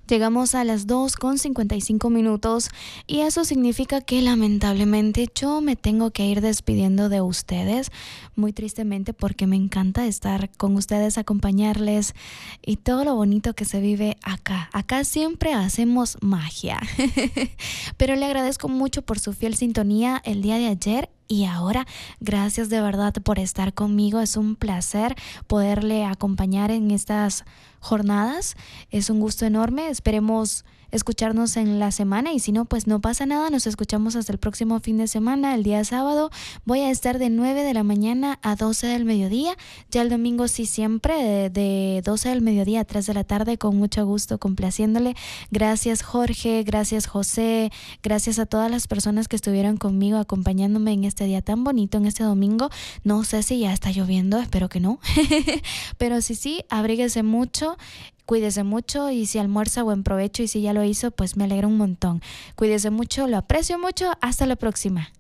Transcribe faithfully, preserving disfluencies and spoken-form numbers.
Llegamos a las dos con cincuenta y cinco minutos y eso significa que lamentablemente yo me tengo que ir despidiendo de ustedes, muy tristemente, porque me encanta estar con ustedes, acompañarles y todo lo bonito que se vive acá. Acá siempre hacemos magia. Pero le agradezco mucho por su fiel sintonía el día de ayer. Y ahora, gracias de verdad por estar conmigo. Es un placer poderle acompañar en estas jornadas. Es un gusto enorme. Esperemos escucharnos en la semana y si no, pues no pasa nada. Nos escuchamos hasta el próximo fin de semana, el día sábado. Voy a estar de nueve de la mañana a doce del mediodía. Ya el domingo sí siempre de, de doce del mediodía a tres de la tarde, con mucho gusto, complaciéndole. Gracias Jorge, gracias José, gracias a todas las personas que estuvieron conmigo acompañándome en este día tan bonito, en este domingo. No sé si ya está lloviendo, espero que no. Pero sí, sí, abríguese mucho. Cuídese mucho y si almuerza, buen provecho, y si ya lo hizo, pues me alegra un montón. Cuídese mucho, lo aprecio mucho. Hasta la próxima.